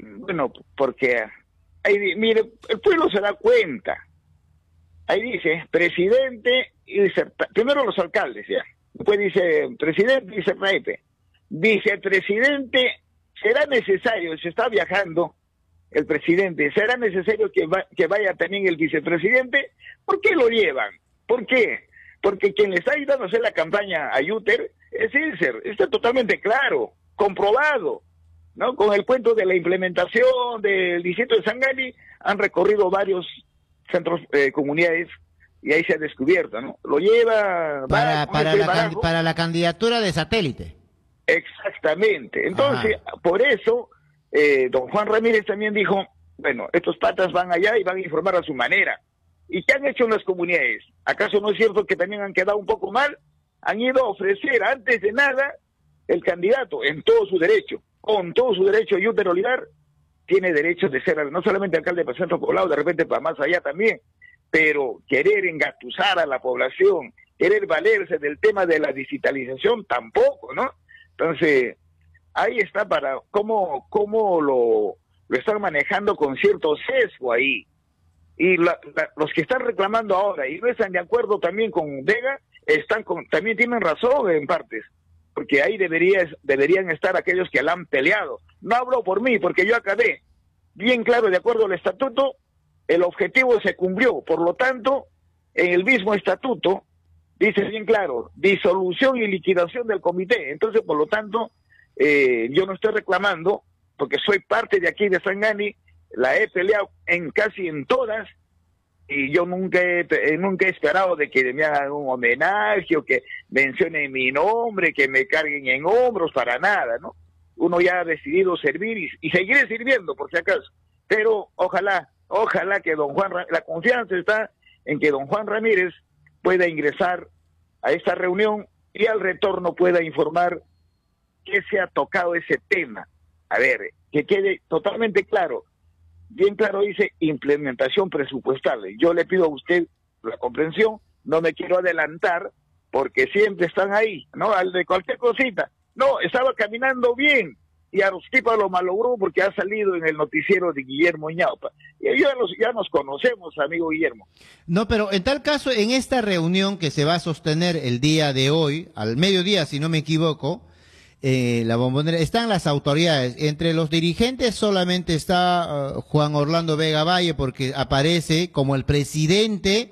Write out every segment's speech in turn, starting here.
Bueno, porque ahí, mire, el pueblo se da cuenta. Ahí dice presidente y primero los alcaldes, ya. Después dice presidente y vicepresidente. Vicepresidente, será necesario, se está viajando el presidente, será necesario que vaya también el vicepresidente. ¿Por qué lo llevan? ¿Por qué? Porque quien le está ayudando a hacer la campaña a Yuter es Ilser, está totalmente claro, comprobado, ¿no? Con el cuento de la implementación del distrito de Sangani, han recorrido varios centros, comunidades, y ahí se ha descubierto, ¿no? Lo lleva... Para la candidatura de satélite. Exactamente. Entonces, por eso, don Juan Ramírez también dijo, bueno, estos patas van allá y van a informar a su manera. ¿Y qué han hecho en las comunidades? ¿Acaso no es cierto que también han quedado un poco mal? Han ido a ofrecer, antes de nada, el candidato, en todo su derecho, con todo su derecho, Yuter Olivar tiene derecho de ser no solamente alcalde de Centro Poblado, de repente para más allá también, pero querer engatusar a la población, querer valerse del tema de la digitalización, tampoco, ¿no? Entonces, ahí está para cómo lo están manejando con cierto sesgo ahí. Y los que están reclamando ahora y no están de acuerdo también con Vega, también tienen razón en partes, porque ahí deberían estar aquellos que la han peleado. No hablo por mí, porque yo acabé bien claro, de acuerdo al estatuto, el objetivo se cumplió. Por lo tanto, en el mismo estatuto dice bien claro, disolución y liquidación del comité. Entonces, por lo tanto, yo no estoy reclamando, porque soy parte de aquí de Sangani, la he peleado casi en todas, y yo nunca he esperado de que me hagan un homenaje o que mencionen mi nombre, que me carguen en hombros, para nada, ¿no? Uno ya ha decidido servir y seguiré sirviendo, por si acaso. Pero ojalá que la confianza está en que don Juan Ramírez pueda ingresar a esta reunión y al retorno pueda informar que se ha tocado ese tema. A ver, que quede totalmente claro. Bien claro dice implementación presupuestal. Yo le pido a usted la comprensión, no me quiero adelantar, porque siempre están ahí, ¿no? Al de cualquier cosita. No, estaba caminando bien, y Arostipa lo malogró porque ha salido en el noticiero de Guillermo Ñaupa. Y ya nos conocemos, amigo Guillermo. No, pero en tal caso, en esta reunión que se va a sostener el día de hoy, al mediodía, si no me equivoco, la Bombonera, están las autoridades. Entre los dirigentes solamente está Juan Orlando Vega Valle, porque aparece como el presidente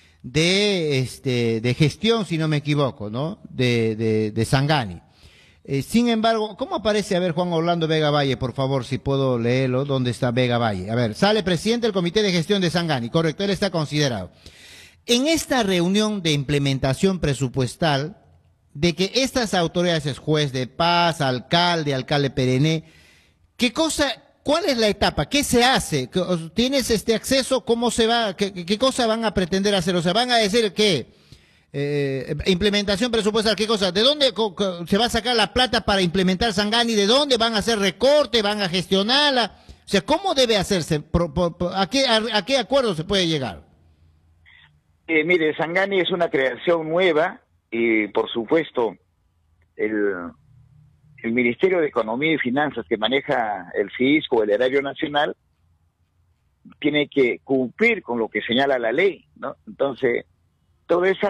de gestión, si no me equivoco, ¿no? De Sangani. Sin embargo, ¿cómo aparece? A ver, Juan Orlando Vega Valle, por favor, si puedo leerlo. ¿Dónde está Vega Valle? A ver, sale presidente del Comité de Gestión de Sangani, correcto, él está considerado. En esta reunión de implementación presupuestal, de que estas autoridades, es juez de paz, alcalde perenne, ¿cuál es la etapa? ¿Qué se hace? ¿Tienes este acceso? ¿Cómo se va? ¿Qué cosa van a pretender hacer? O sea, van a decir que implementación presupuestal, ¿qué cosa? ¿De dónde se va a sacar la plata para implementar Sangani? ¿De dónde van a hacer recorte? ¿Van a gestionarla? O sea, ¿cómo debe hacerse? ¿A qué acuerdo se puede llegar? Mire, Sangani es una creación nueva y, por supuesto, el Ministerio de Economía y Finanzas, que maneja el fisco, el erario nacional, tiene que cumplir con lo que señala la ley, ¿no? Entonces, todo ese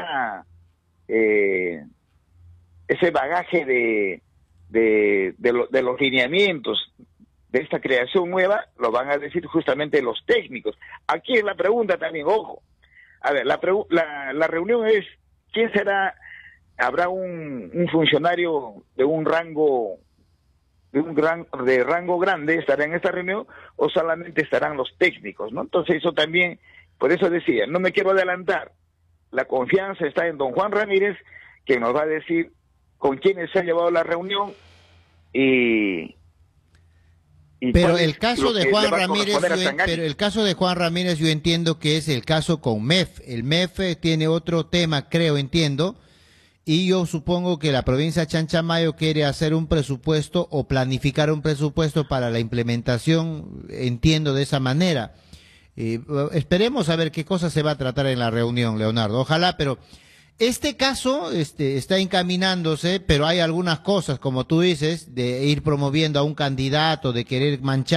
bagaje de los lineamientos de esta creación nueva lo van a decir justamente los técnicos. Aquí es la pregunta también, ojo. A ver, la reunión es, ¿quién será? ¿Habrá un funcionario de un rango grande estará en esta reunión, o solamente estarán los técnicos, ¿no? Entonces eso también, por eso decía, no me quiero adelantar. La confianza está en don Juan Ramírez, que nos va a decir con quiénes se ha llevado la reunión pero el caso de Juan Ramírez, yo entiendo que es el caso con MEF. El MEF tiene otro tema, entiendo, y yo supongo que la provincia de Chanchamayo quiere hacer un presupuesto o planificar un presupuesto para la implementación, entiendo de esa manera. Esperemos a ver qué cosa se va a tratar en la reunión, Leonardo. Ojalá, pero este caso está encaminándose, pero hay algunas cosas, como tú dices, de ir promoviendo a un candidato, de querer manchar